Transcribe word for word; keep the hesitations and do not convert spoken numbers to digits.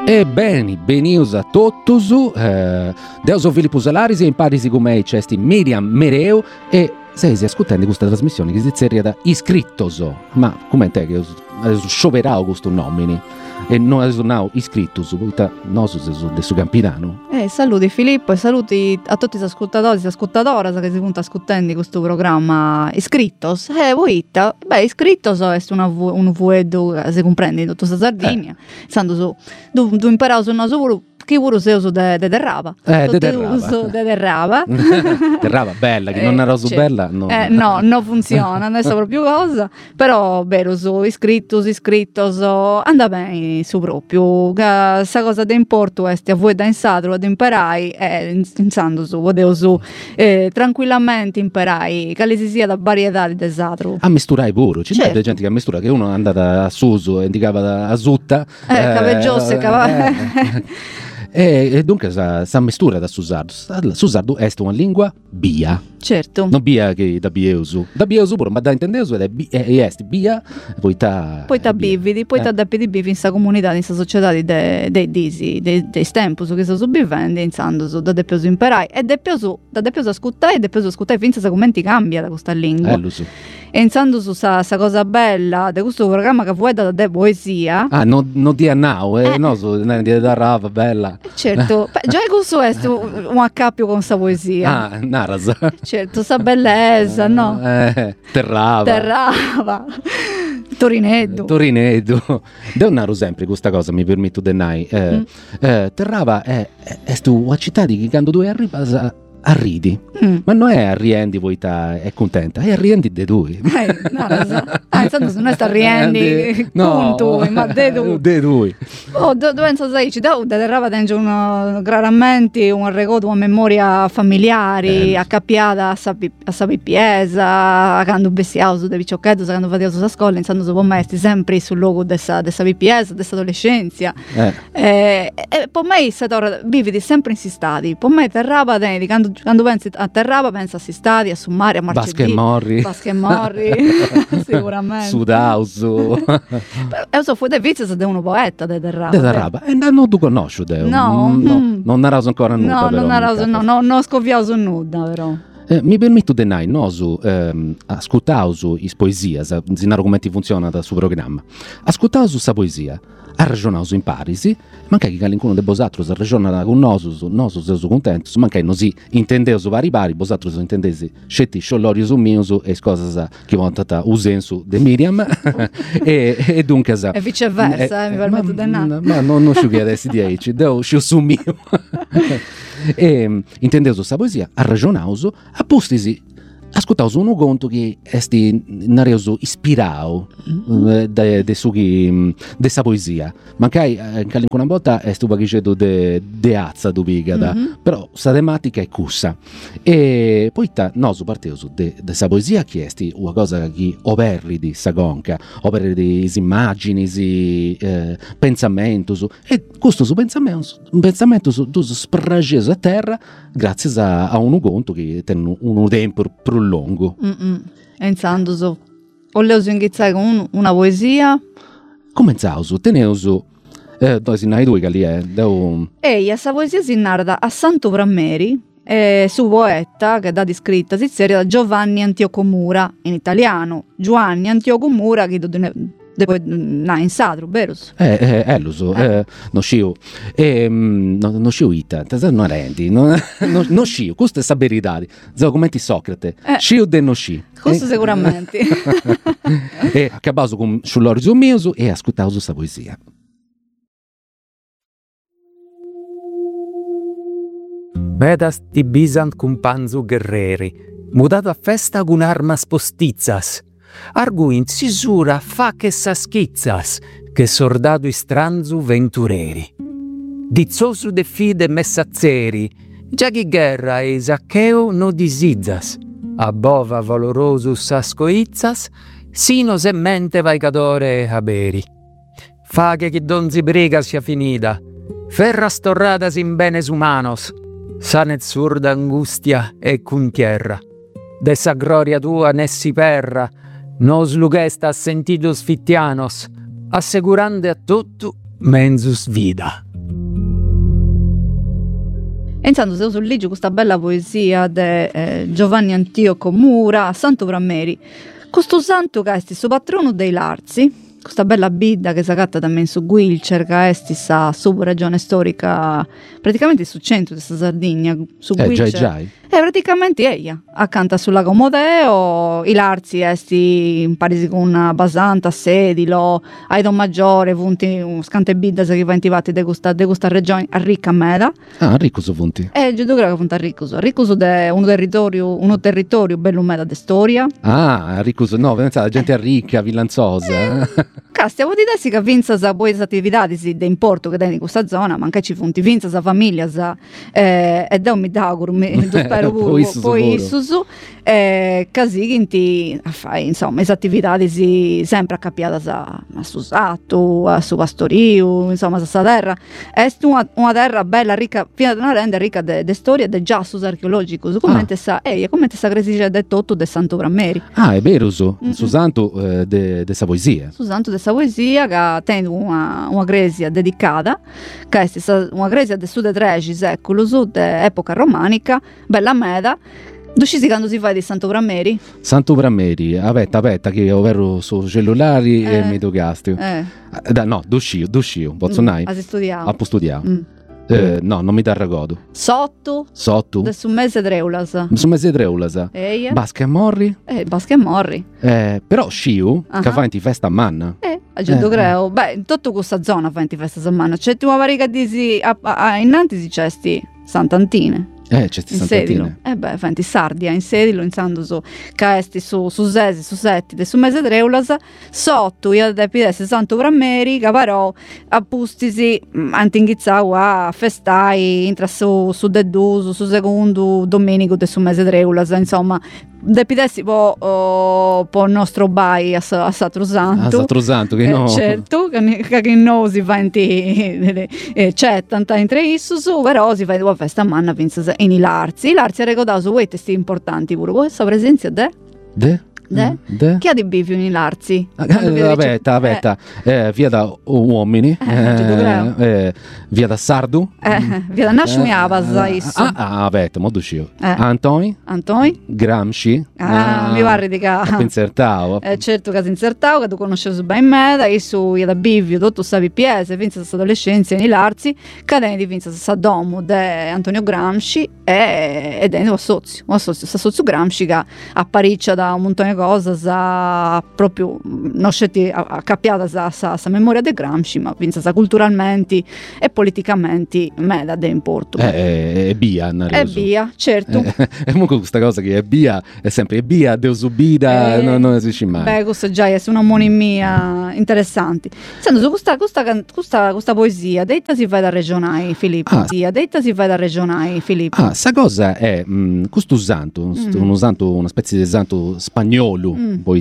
E bene, benius a totus, eh, Deo so Filippo Salaris e in parisi con me c'è Miriam Mereu e sei ascoltando questa trasmissione che si seria da iscrittoso, ma come te che scioverao questo nomini e non è now iscrittus, poi noi siamo del suo campitano. Eh, saluti Filippo e saluti a tutti gli ascoltatori e ascoltadoras che si punta ascoltando questo programma iscrittos. Eh, voi, beh, iscrittos è una v- un vuedo, se comprendi, in tutta Sardegna. Eh. Sanno su, tu, tu imparavo su nostro pure che pure sei uso de, de derraba. Eh, de derraba. Uso de derraba. Derraba, bella, che eh, non era su cioè, bella, no. Eh, no, non funziona, non è proprio cosa, però vero su iscrittos, iscrittos, anda bene su proprio, questa cosa di importo è a voi da insatro, ad imparai, eh, insando su, vodevo su, eh, tranquillamente imparai, che si sia da varietà di desatro. A misturai pure, c'è certo. gente che mistura, che uno è andata a Suso e indicava a Zutta. Eh, eh caveggiosse, eh, cava... eh, E, e dunque sa, sa mistura da Susardo. Susardo è una lingua bia. Certo. Non bia che da bieusu. Da bieusu pure, ma da intendesu ed è bi, è, è bia, poi ta poi ta bividi, poi ta da P D B in questa comunità, in questa società dei de disi, dei dei stempus che sto sopravvivendo, insando su da deppiosu imperai e deppiosu da deppiosu ascoltai e deppiosu ascoltai finza sa commenti cambia da questa lingua. Eh, lo so. E insando su sa, sa cosa bella di questo programma che vuoi da de poesia. Ah, non no dia now, eh, eh. no, so, ne da rava bella. Certo, beh, già questo è un accappio con sa poesia. Ah, naras. Certo, sa bellezza, eh, no? Eh, terrava. Terrava. Torineddu. Torineddu. Devo narro sempre questa cosa, mi permetto di nai. Eh, mm. eh, terrava è, è, è stu una città di che quando tu arrivi arridi, mm. ma non è arriendi voi ta, è contenta, è arriendi de due. Eh, no, lo so. Ah, insomma, non è sta arriendi, no, punto, ma de due. De due. Oh, do, dove penso sai, ci da terrava tengo uno chiaramente un ricordo, una memoria familiare, eh. accappiata a sapi a sapi piesa, quando bestiaso de picciochetto, quando facevo sulla scuola, insomma, so me sempre sul logo dessa dessa piesa, dessa adolescenza. Eh. E, e poi me stato vividi sempre in stati. Poi me terrava di quando quando pensi a Terraba pensa a Sistadi, a Summari, a Marcedì, Basche Morri, Basche Morri sicuramente Sudausu. E so fu de vizio se de uno poeta de Terraba. De Terraba. E non tu conosci de. No, no, mm. non ne raso ancora nulla. No, però, non ne raso, no, no, non scoviao su nuda, però. Eh, mi permetto di dire, nosu ehm, ascoltausu is poesias, zinaro come funziona da suo programma. Ascoltausu sa poesia. A ragionausu in parisi, manca che qualcuno de bosatros ragiona con nosus, nosus seus contentus, manca nosi intendeusu vari vari, bosatros intendesi scetti sciolorius miusu e cosas che vontata usensu de Miriam e, e dunque sa. E viceversa, eh, eh, mi permetto di dire. Ma non non sciughi adesso di dieci, devo sciu su mio. E intendeusu sa poesia, a ragionausu, a postisi ascoltausu unu conto che esti nareusu ispirau mm-hmm. de, de sughi de sa poesia mancai eh, una volta è stu bagicetto de, de azza du bigada mm-hmm. però sa tematica è cussa e poi ta nosu parteusu de, de sa poesia che esti una cosa che operri di sa conca operri di immagini si eh, pensamentus e questo su pensamento un pensamento su tu sprageso a terra grazie a, a un conto che ten un tempo più lungo. Pensando su volevo iniziare con un, una poesia. Come zausu, teneusu eh, dove si nai due che lì è devo... E questa poesia si narra a Santo Prammeri eh, su poeta che dà di scritta si serie da Giovanni Antioco Mura in italiano Giovanni Antioco Mura che poi na in sadro, vero? Eh, eh, eh, lo so, eh. eh, non scio, eh, non no scio ita, non rendi, non no, no scio, questa è sa verità, zio come ti Socrate, eh. Scio de no sci. Questo eh. sicuramente. E accabato con sull'orizo mio e ascoltavo questa poesia. Vedas ti bisant cum panzu guerreri, mudato a festa con armas postizzas. Arguint sisura fa che saschizzas, che sordado istranzu ventureri. Dizzosu de fide messazzeri, già chi guerra e saccheo no disizzas. A bova valorosus ascoizzas, sino semente vaicadore haberi. Fa che chi donzi briga sia finita, ferra storradas in benes humanos, sanet surda angustia e cuntierra. Dessa gloria tua nessi perra, nos lugestas sentidos fittianos, assegurande a tutto mensus vida. iniziando se uso legge questa bella poesia di eh, Giovanni Antioco Mura, Santo Vrammeri. Questo santo che è il patrono dei Larzi, questa bella bidda che si agatta da me su Guilcer, che è sta sub-regione storica praticamente sul centro di Sardegna, su Eh, già, Guilcer. già. E praticamente ella accanto sul lago Modeo, i Larzi esti in parisi con una basanta, sedilo, ai Don Maggiore, punti un scante bidda che va intivati di questa, de questa regione a ricca meda. Ah, ricco su punti. E il che punta a Riccuso. A Riccuso è un territorio, uno territorio bello meda di storia. Ah, ricco su, no, pensate, gente ricca, villanzosa. Ca, stiamo di dessi che vinza sa poi attività di importo che dai in questa zona, ma anche ci funti vinza sa famiglia sa eh, e da un mi auguro mi spero Poi pure su poi sicuro. su eh, casi che a fai insomma le attività di si sempre accappiata sa a su satto, a su pastorio, insomma sa sta terra è una, una terra bella ricca piena di una renda ricca di storia e di giassus archeologico su come Ah. sa e come sa crescere del tutto del Santo Vrammeri. Ah, è vero, su, Mm-mm. su santo eh, de, de sa poesia. Su santo dessa poesia che tiene una, una gresia dedicata che è stata una gresia del sud tredici secolo su epoca romanica bella meda dove quando si fa di Santo Vrammeri Santo Vrammeri, avetta, avetta, che ovvero su cellulari e Eh. mi togasti. eh Eh, da- no, duscio, duscio, posso mm, nai? a si studiamo A po' studiare. mm. Eh, no, non mi dà ragodo. sotto Sotto? del su mese dreulas Mi sono mese treulasa. eia Basca e morri. eh basche morri Eh, però sciu, Ah. che fa in festa a manna. eh a gente Eh, creo beh in tutta questa zona fa in festa settimana c'è una varica di si a, a, a, innanzi si c'è sti Sant'Antine Eh, c'è sti in sedilo, santantine. eh beh, fenti Sardia, in sedilo, iniziando su caesti su, su sesi, su setti, de su mese treulas, sotto i adepidessi Santo Vrammeri, che però appustisi antinghizzau a festai, intra su, su deduso, su secondo domenico de su mese treulas, insomma, depidessi po', oh, po' nostro bai a, sa- a Satro Ah, Santo. Satro Santo, che Eh, no. certo, che, ne- che non si fa in ti eh, c'è tanta entre issus, però si fa due festa a manna pensa in i Larzi. I Larzi ha ricordato su quei testi importanti pure questa presenza de De? De? De? chi ha di bivio in i Larzi? Ah, Quando eh, vi dice- Aspetta, aspetta, eh, via da uomini, Eh, ci dovrei. eh, via da Sardu. Eh, eh, via da Nasciumi a Pasa, Eh, isso. ah, ah, aspetta, mo duscio. Eh. Antoni, Antoni? Gramsci. Ah, mi pare di ca. Pensertavo. Eh, certo che si insertava, che tu conoscevi bene me, da su io da bivio, tutto stavi piese, finza sa adolescenza in Larzi, cadeni finza sa domo de Antonio Gramsci e ed è un sozio, un sozio, sa sozio Gramsci che appariccia da un montone di cose, sa proprio non scetti a, a cappiata sa, sa, sa memoria de Gramsci, ma finza sa culturalmente e politicamente me da de importo. Eh, è Bia, E via, certo. Eh, e comunque questa cosa che è Bia è sempre Bia, Deus ubida, Eh, non, non esiste mai. Beh, questo già è una monimia interessante. Senti, su questa, questa, can- questa, questa poesia, detta si fa da regionai, Filippo. Ah. Poesia, detta si fa da regionai, Filippo. Ah, sta cosa è mh, questo santo, Mm. uno santo, una specie di santo spagnolo, Mm. poi